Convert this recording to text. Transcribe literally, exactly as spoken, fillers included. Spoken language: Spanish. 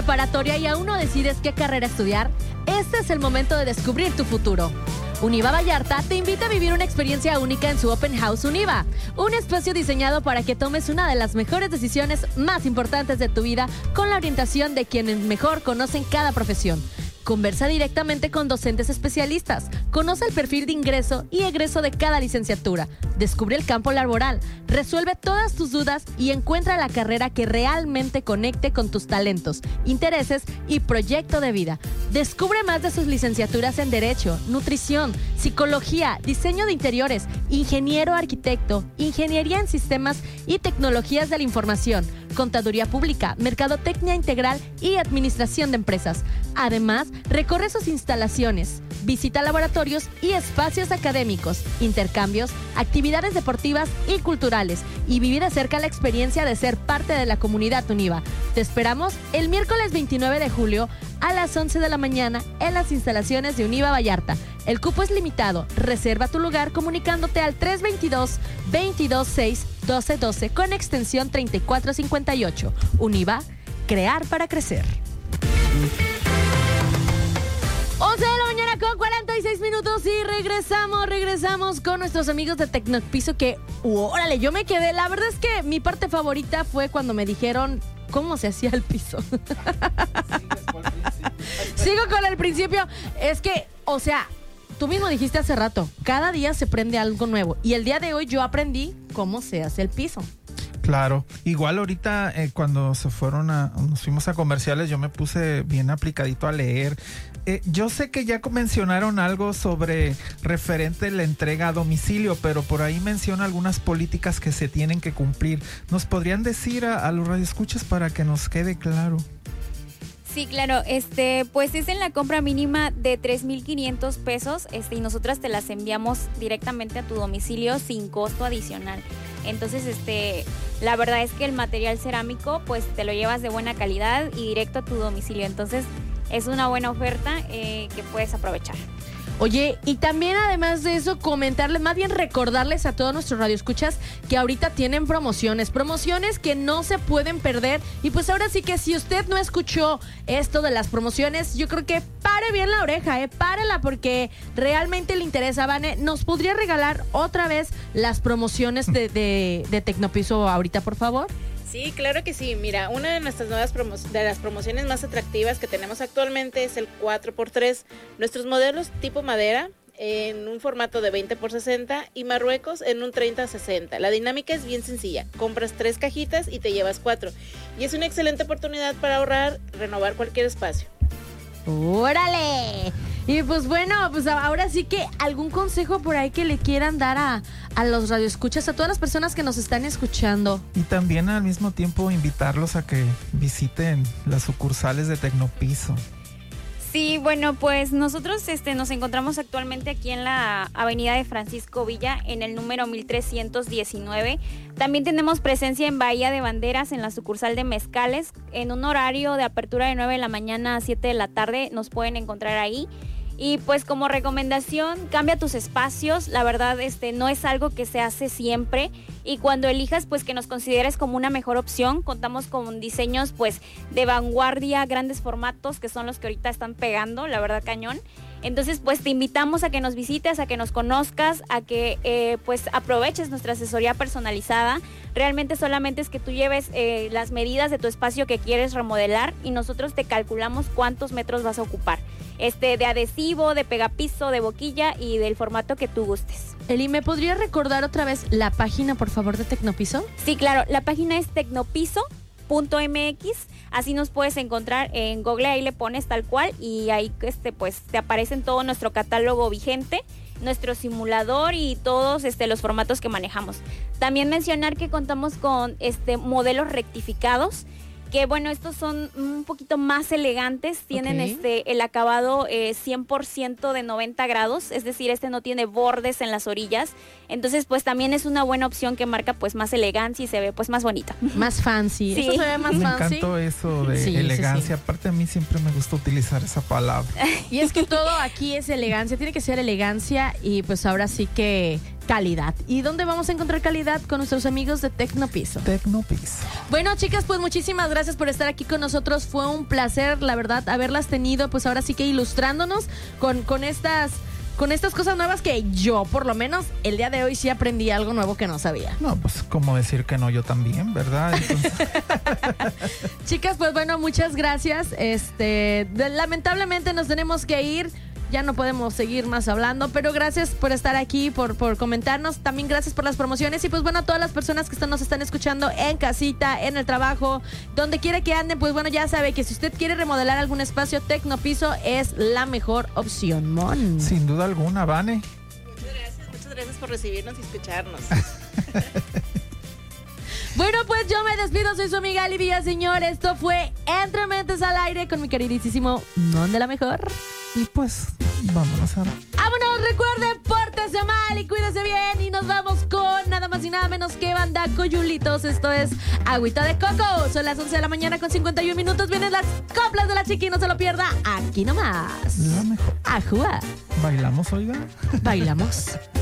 preparatoria y aún no decides qué carrera estudiar? Este es el momento de descubrir tu futuro. Univa Vallarta te invita a vivir una experiencia única en su Open House Univa, un espacio diseñado para que tomes una de las mejores decisiones más importantes de tu vida con la orientación de quienes mejor conocen cada profesión. Conversa directamente con docentes especialistas, conoce el perfil de ingreso y egreso de cada licenciatura, descubre el campo laboral, resuelve todas tus dudas y encuentra la carrera que realmente conecte con tus talentos, intereses y proyecto de vida. Descubre más de sus licenciaturas en Derecho, Nutrición, Psicología, Diseño de Interiores, Ingeniero Arquitecto, Ingeniería en Sistemas y Tecnologías de la Información, Contaduría Pública, Mercadotecnia Integral y Administración de Empresas. Además, recorre sus instalaciones, visita laboratorios y espacios académicos, intercambios, actividades deportivas y culturales y vive de cerca la experiencia de ser parte de la comunidad Univa. Te esperamos el miércoles veintinueve de julio a las once de la mañana en las instalaciones de Univa Vallarta. El cupo es limitado. Reserva tu lugar comunicándote al tres dos dos, veintidós seis, doce doce con extensión treinta y cuatro cincuenta y ocho. Univa, crear para crecer. once de la mañana con cuarenta y seis minutos y regresamos, regresamos con nuestros amigos de Tecnopiso que, órale, yo me quedé, la verdad es que mi parte favorita fue cuando me dijeron cómo se hacía el piso. Sigo con el principio, es que, o sea, tú mismo dijiste hace rato, cada día se aprende algo nuevo y el día de hoy yo aprendí cómo se hace el piso. Claro, igual ahorita eh, cuando se fueron a, nos fuimos a comerciales, yo me puse bien aplicadito a leer. Eh, yo sé que ya mencionaron algo sobre referente a la entrega a domicilio, pero por ahí menciona algunas políticas que se tienen que cumplir. ¿Nos podrían decir a, a los radioescuchas para que nos quede claro? Sí, claro, este, pues es en la compra mínima de tres mil quinientos pesos, este, y nosotras te las enviamos directamente a tu domicilio sin costo adicional. Entonces, este, la verdad es que el material cerámico, pues te lo llevas de buena calidad y directo a tu domicilio. Entonces, es una buena oferta eh, que puedes aprovechar. Oye, y también además de eso, comentarles, más bien recordarles a todos nuestros radioescuchas que ahorita tienen promociones, promociones que no se pueden perder. Y pues ahora sí que si usted no escuchó esto de las promociones, yo creo que pare bien la oreja, eh, párela porque realmente le interesa. Vane, ¿nos podría regalar otra vez las promociones de, de, de Tecnopiso ahorita, por favor? Sí, claro que sí. Mira, una de nuestras nuevas promo- de las promociones más atractivas que tenemos actualmente es el cuatro por tres. Nuestros modelos tipo madera en un formato de veinte por sesenta y Marruecos en un treinta por sesenta. La dinámica es bien sencilla. Compras tres cajitas y te llevas cuatro. Y es una excelente oportunidad para ahorrar, renovar cualquier espacio. ¡Órale! Y pues bueno, pues ahora sí que algún consejo por ahí que le quieran dar a, a los radioescuchas, a todas las personas que nos están escuchando. Y también al mismo tiempo invitarlos a que visiten las sucursales de Tecnopiso. Sí, bueno, pues nosotros este, nos encontramos actualmente aquí en la avenida de Francisco Villa, en el número mil trescientos diecinueve. También tenemos presencia en Bahía de Banderas, en la sucursal de Mezcales, en un horario de apertura de nueve de la mañana a siete de la tarde, nos pueden encontrar ahí. Y pues como recomendación, cambia tus espacios, la verdad este no es algo que se hace siempre y cuando elijas pues que nos consideres como una mejor opción. Contamos con diseños pues de vanguardia, grandes formatos que son los que ahorita están pegando, la verdad cañón. Entonces pues te invitamos a que nos visites, a que nos conozcas, a que eh, pues aproveches nuestra asesoría personalizada. Realmente solamente es que tú lleves eh, las medidas de tu espacio que quieres remodelar y nosotros te calculamos cuántos metros vas a ocupar. Este, de adhesivo, de pegapiso, de boquilla y del formato que tú gustes. Eli, ¿me podría recordar otra vez la página, por favor, de Tecnopiso? Sí, claro, la página es tecnopiso punto m x, así nos puedes encontrar en Google, ahí le pones tal cual y ahí este, pues, te aparece en todo nuestro catálogo vigente, nuestro simulador y todos este, los formatos que manejamos. También mencionar que contamos con este, modelos rectificados, que bueno, estos son un poquito más elegantes, tienen okay. este el acabado eh, cien por ciento de noventa grados, es decir, este no tiene bordes en las orillas, entonces pues también es una buena opción que marca pues más elegancia y se ve pues más bonita. Más fancy. Sí. Eso se ve más me fancy. Me encantó eso de sí, elegancia, sí, sí. Aparte a mí siempre me gusta utilizar esa palabra. Y es que todo aquí es elegancia, tiene que ser elegancia y pues ahora sí que calidad. ¿Y dónde vamos a encontrar calidad? Con nuestros amigos de Tecnopiso. Tecnopiso. Bueno, chicas, pues muchísimas gracias por estar aquí con nosotros. Fue un placer, la verdad, haberlas tenido, pues ahora sí que ilustrándonos con, con estas... con estas cosas nuevas que yo, por lo menos, el día de hoy sí aprendí algo nuevo que no sabía. No, pues como decir que no, yo también, ¿verdad? Entonces... Chicas, pues bueno, muchas gracias. Este, de, lamentablemente nos tenemos que ir. Ya no podemos seguir más hablando, pero gracias por estar aquí, por, por comentarnos. También gracias por las promociones. Y pues bueno, a todas las personas que están, nos están escuchando en casita, en el trabajo, donde quiera que anden, pues bueno, ya sabe que si usted quiere remodelar algún espacio, Tecnopiso es la mejor opción, Mon. Sin duda alguna, Vane. Muchas gracias, muchas gracias por recibirnos y escucharnos. Bueno, pues yo me despido, soy su amiga Ali Villaseñor. Esto fue Entre Mentes al Aire con mi queridísimo Mon de la Mejor. Y pues, vámonos a... ¡Vámonos! Recuerden, pórtese mal y cuídese bien. Y nos vamos con nada más y nada menos que Banda Coyulitos. Esto es Agüita de Coco. Son las once de la mañana con cincuenta y un minutos. Vienen las coplas de la chiqui. No se lo pierda. Aquí nomás. La mejor. Ajúa. ¿Bailamos, oiga? Bailamos.